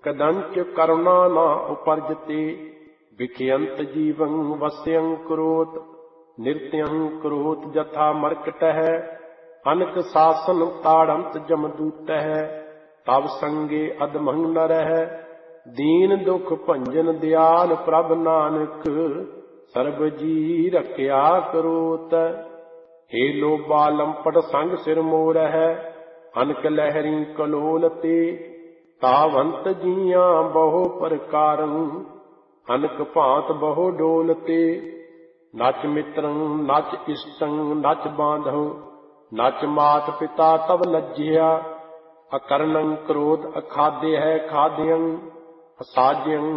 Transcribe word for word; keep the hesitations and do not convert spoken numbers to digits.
कदंच करुणा न उपर्जते विखयंत जीवं वस्यं करोत नित्यं करोत जथा मर्कट है अनक शासन ताड़ंत जमदूत है तब संगे अधमंग न रह दीन दुख भंजन दयाल प्रभ नानक सर्ब जी रखिया करोत हे लोबा लंपट संग सिर मोर है अनक लहरी कलोल ते तावंत जिया बहु प्रकारं अनक भांत बहु डोलते नच मित्रं नच इष्टं नच बांधव नच मात पिता तब लज्जिया अकर्णं क्रोध अखाद्य है खाद्यं असाध्यं